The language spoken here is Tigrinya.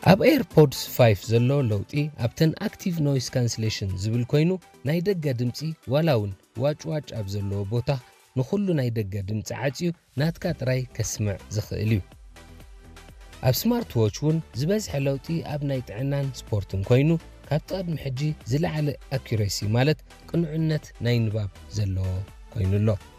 ኣብ ኤርፖድስ 5 ዘሎ ለውጢ ኣብተን ኣክቲቭ ኖይዝ ካንስሌሽን ዝብል ኮይኑ ናይ ደገ ድምፂ ዋላውን ዋጭዋጭ ኣብ ዘለዎ ቦታ ንኹሉ ናይ ደገ ድምፂ ዓፅዩ ናትካ ጥራይ ከስምዕ ዝኽእል እዩ። ኣብ ስማርት ዎች እውን ዝበዝሐ ለውጢ ኣብ ናይ ጥዕናን ስፖርትን ኮይኑ ካብቲ ቅድሚ ሕጂ ዝለዓለ ኣኩሬሲ ማለት ቅኑዕነት ናይ ንባብ ዘለዎ ኮይኑ ኣሎ።